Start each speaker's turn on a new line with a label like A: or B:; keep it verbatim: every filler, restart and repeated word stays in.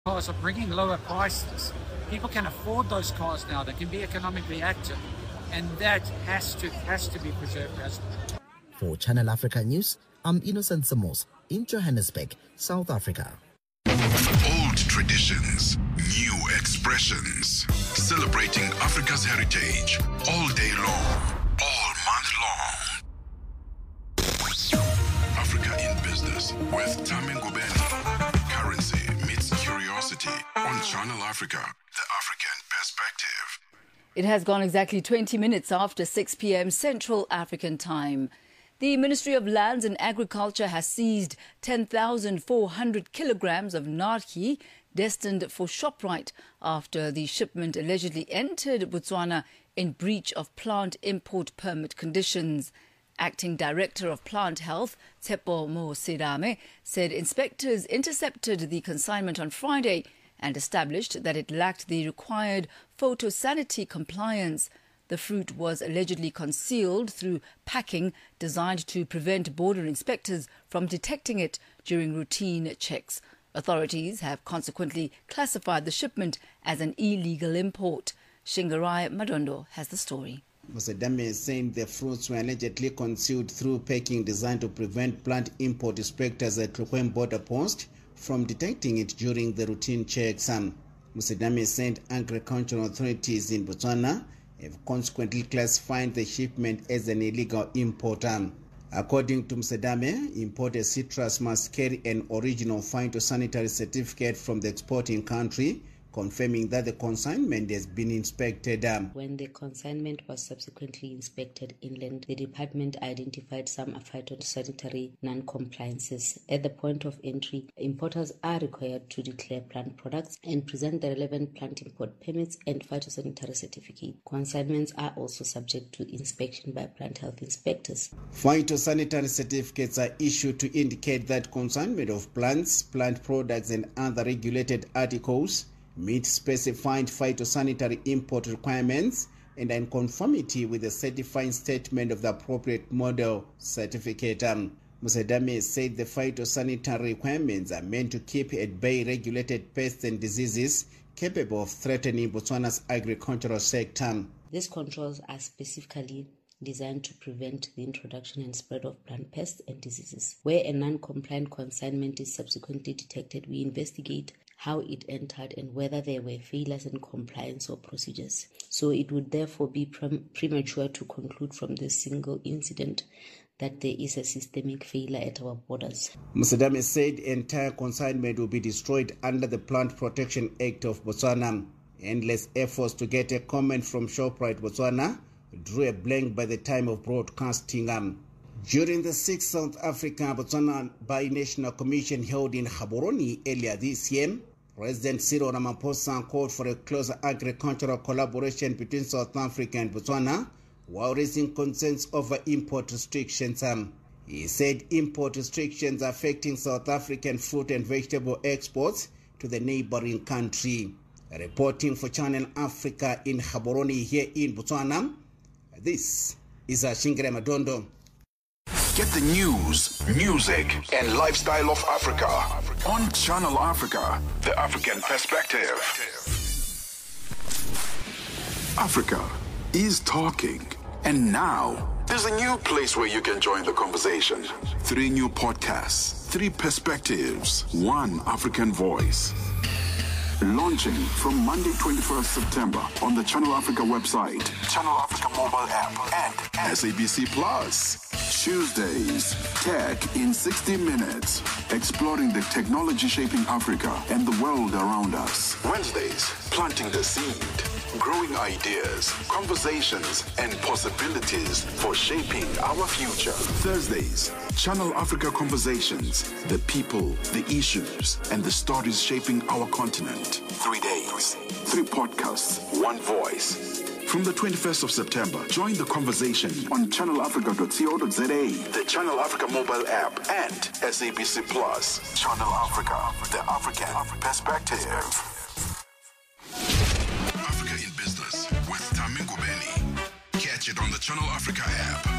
A: Cars are bringing lower prices. People can afford those cars now. They can be economically active, and that has to has to be preserved as well.
B: For Channel Africa News, I'm Innocent Samos in Johannesburg, South Africa.
C: Old traditions, new expressions, celebrating Africa's heritage all day long, all month long. Africa in Business with Tami Ngubeni. Currency meets curiosity on Channel Africa, the African perspective.
D: It has gone exactly twenty minutes after six p.m. Central African time. The Ministry of Lands and Agriculture has seized ten thousand four hundred kilograms of narki destined for ShopRite after the shipment allegedly entered Botswana in breach of plant import permit conditions. Acting Director of Plant Health, Tshepo Mosidame, said inspectors intercepted the consignment on Friday and established that it lacked the required photosanitary compliance. The fruit was allegedly concealed through packing designed to prevent border inspectors from detecting it during routine checks. Authorities have consequently classified the shipment as an illegal import. Shingarai Madondo has the story.
E: Mosidame is saying the fruits were allegedly concealed through packing designed to prevent plant import inspectors at Tlokwem border post from detecting it during the routine checks. Mosidame said agricultural authorities in Botswana have consequently classified the shipment as an illegal import. According to Mosidame, imported citrus must carry an original phytosanitary certificate from the exporting country, confirming that the consignment has been inspected.
F: When the consignment was subsequently inspected inland, the department identified some phytosanitary non-compliances. At the point of entry, importers are required to declare plant products and present the relevant plant import permits and phytosanitary certificate. Consignments are also subject to inspection by plant health inspectors.
E: Phytosanitary certificates are issued to indicate that consignment of plants, plant products and other regulated articles meet specified phytosanitary import requirements and are in conformity with the certifying statement of the appropriate model certificate. Um, Mosidame said the phytosanitary requirements are meant to keep at bay regulated pests and diseases capable of threatening Botswana's agricultural sector.
F: These controls are specifically designed to prevent the introduction and spread of plant pests and diseases. Where a non-compliant consignment is subsequently detected, we investigate how it entered and whether there were failures in compliance or procedures. So it would therefore be prem- premature to conclude from this single incident that there is a systemic failure at our borders.
E: Mosidame said entire consignment will be destroyed under the Plant Protection Act of Botswana. Endless efforts to get a comment from ShopRite Botswana drew a blank by the time of broadcasting. Um, during the sixth South Africa Botswana Binational Commission held in Gaborone earlier this year, President Cyril Ramaphosa called for a closer agricultural collaboration between South Africa and Botswana while raising concerns over import restrictions. Um, he said import restrictions are affecting South African fruit and vegetable exports to the neighboring country. Reporting for Channel Africa in Gaborone here in Botswana, this is Shingire Madondo.
C: Get the news, music, and lifestyle of Africa on Channel Africa, the African perspective. Africa is talking. And now, there's a new place where you can join the conversation. Three new podcasts, three perspectives, one African voice. Launching from Monday, twenty-first September on the Channel Africa website, Channel Africa mobile app, and S A B C Plus. Tuesdays, Tech in sixty minutes, exploring the technology shaping Africa and the world around us. Wednesdays, planting the seed, growing ideas, conversations, and possibilities for shaping our future. Thursdays, Channel Africa Conversations, the people, the issues, and the stories shaping our continent. Three days, three podcasts, one voice. From the twenty-first of September, join the conversation on channel africa dot co dot za, the Channel Africa mobile app, and S A B C Plus. Channel Africa, the African perspective. Africa in Business with Tami Ngubeni. Catch it on the Channel Africa app.